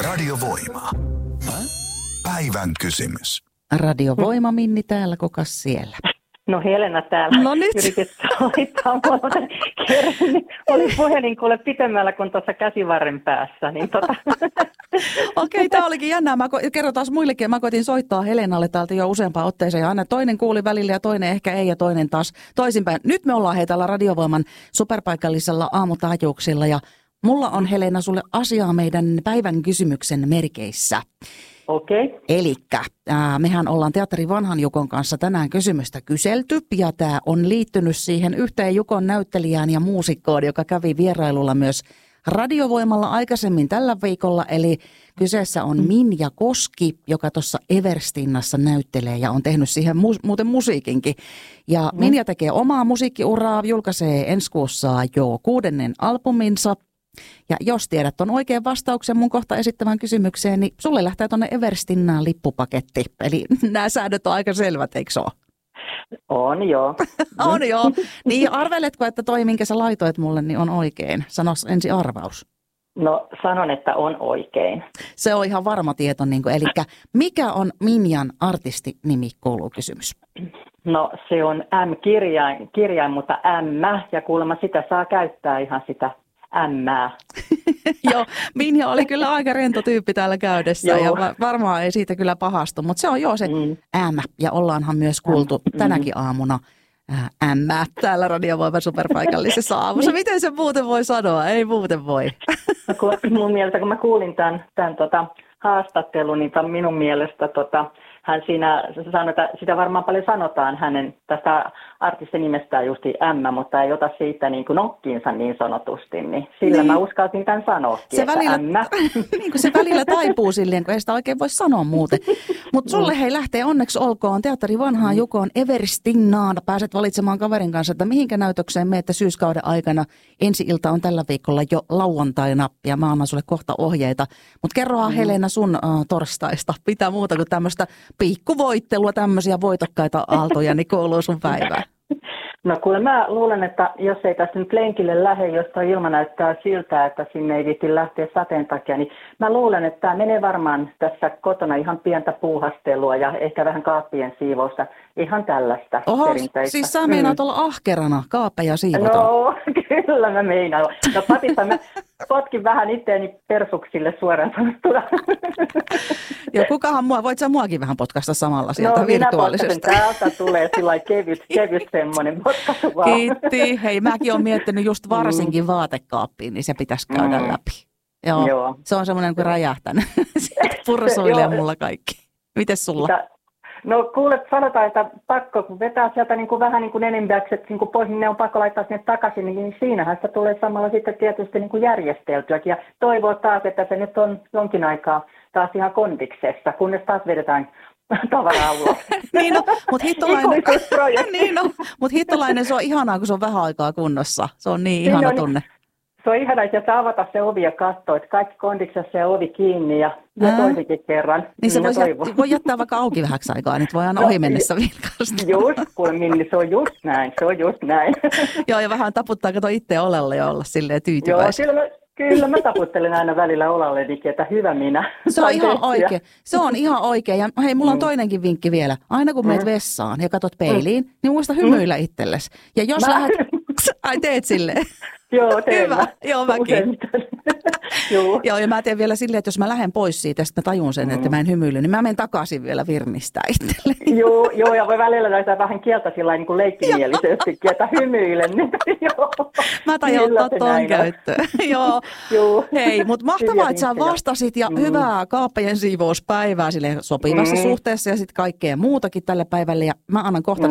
Radiovoima. Päivän kysymys. Radiovoima, Minni täällä, kukas siellä? No Helena täällä. No nyt. Yritit soittaa, mutta oli puhelin kuule pitemmällä kuin tuossa käsivarren päässä. Niin Okei, tämä olikin jännää. Kerron taas muillekin. Mä koitin soittaa Helenalle täältä jo useampaan otteeseen. Ja aina toinen kuuli välillä ja toinen ehkä ei ja toinen taas toisinpäin. Nyt me ollaan täällä Radiovoiman superpaikallisella aamutaajuuksilla ja mulla on Helena sulle asiaa meidän päivän kysymyksen merkeissä. Okei. Elikkä mehän ollaan Teatteri Vanhan Jukon kanssa tänään kysymystä kyselty ja tämä on liittynyt siihen yhteen Jukon näyttelijään ja muusikkoon, joka kävi vierailulla myös Radiovoimalla aikaisemmin tällä viikolla. Eli kyseessä on Minja Koski, joka tuossa Everstinnassa näyttelee ja on tehnyt siihen muuten musiikinkin. Ja Minja tekee omaa musiikkiuraa, julkaisee ensi kuussa jo 6. albuminsa. Ja jos tiedät ton oikean vastauksen mun kohta esittävän kysymykseen, niin sulle lähtee tonne Everstinnaan lippupaketti. Eli nämä säädöt on aika selvät, eikö se ole? On joo. On joo. Niin arveletko, että toi, minkä sä laitoit mulle, niin on oikein? Sanois ensin arvaus. No sanon, että on oikein. Se on ihan varma tieto. Eli mikä on Minjan artistinimi, kuuluu kysymys? No se on M-kirjain, mutta M, ja kuulemma sitä saa käyttää ihan sitä M:ää. Joo, Minja oli kyllä aika rento tyyppi täällä käydessä ja varmaan ei siitä kyllä pahastu, mutta se on joo se M ja ollaanhan myös kuultu tänäkin aamuna M täällä Radiovoiman superpaikallisessa aamussa. Miten se muuten voi sanoa? Ei muuten voi. Mun mielestä kun mä kuulin tämän haastattelun, niin minun mielestä hän siinä sanoi, että sitä varmaan paljon sanotaan hänen tästä artistin nimestään justi M, mutta ei ota siitä niin kuin nokkiinsa niin sanotusti, niin sillä niin. Mä uskalsin tämän sanoakin, se välillä, M. Niin kuin se välillä taipuu silleen, kun ei sitä oikein voi sanoa muuten. Mutta sulle hei lähtee onneksi olkoon Teatteri Vanhaan Jukoon Everstinnaan. Pääset valitsemaan kaverin kanssa, että mihinkä näytökseen menette syyskauden aikana. Ensi-ilta on tällä viikolla jo lauantaina ja mä annan sulle kohta ohjeita. Mutta kerrohan Helena sun torstaista. Pitää muuta kuin tämmöistä piikkuvoittelua, tämmöisiä voitokkaita aaltoja, niin kuuluu sun päivään. No kuule, mä luulen, että jos ei tässä nyt lenkille lähde, jos tuo ilma näyttää siltä, että sinne ei viitti lähteä sateen takia, niin mä luulen, että tämä menee varmaan tässä kotona ihan pientä puuhastelua ja ehkä vähän kaappien siivousta, ihan tällaista perinteistä. Siis sä meinaat olla ahkerana kaappeja siivota? No, kyllä mä meinaan. No patissa mä potkin vähän itteeni persuksille suoraan sanottuna. Ja kukahan voit sä muakin vähän potkasta samalla sieltä virtuaalisesti? No minä täältä tulee sillä kevyt semmoinen potkaisu vaan. Kiitti. Hei, mäkin olen miettinyt just varsinkin vaatekaappiin, niin se pitäisi käydä läpi. Joo. Se on semmoinen kuin räjähtänyt. Pursoilee mulla kaikki. Mites sulla? No kuule, sanotaan, että pakko, kun vetää sieltä niin kuin vähän niin kuin enimmäkset niin kuin pois, niin ne on pakko laittaa sinne takaisin, niin siinähän sitä tulee samalla sitten tietysti niin kuin järjesteltyäkin. Ja toivoo taas, että se nyt on jonkin aikaa taas ihan kondiksessa, kunnes taas vedetään tavaraa ulos. Niin no, mutta hittolainen se on ihanaa, kun se on vähän aikaa kunnossa. Se on niin ihana tunne. Se on ihana, että avata se ovi ja katsoa, että kaikki kondiksessa ja ovi kiinni ja toisenkin kerran. Niin se voi jättää vaikka auki vähäksi aikaa, niin voi aina ohi mennessä vilkaista. Just, kun Minni, se on just näin. Joo, ja vähän taputtaa kato itse olalle ja olla silleen tyytyväisiä. Joo, kyllä mä taputtelen aina välillä olallenikin, että hyvä minä. Se on ihan oikein. Se on ihan oikein. Ja hei, mulla on toinenkin vinkki vielä. Aina kun meet vessaan ja katot peiliin, niin muista hymyillä itsellesi. Ja jos lähdet... Ai teet silleen. Joo, teen. Hyvä. Joo, mäkin. Joo, ja mä teen vielä silleen, että jos mä lähden pois siitä, sitten mä tajun sen, että mä en hymyily, niin mä menen takaisin vielä virnistää itselleni. Joo, ja voi välillä näyttää vähän kieltä sillä niin kuin leikkimielisesti, että hymyilen. Mä tajan ottaa ton käyttöön. Joo. Hei, mutta mahtavaa, että sä vastasit ja hyvää kaappejen siivouspäivää sille sopivassa suhteessa ja sitten kaikkea muutakin tälle päivälle. Ja mä annan kohta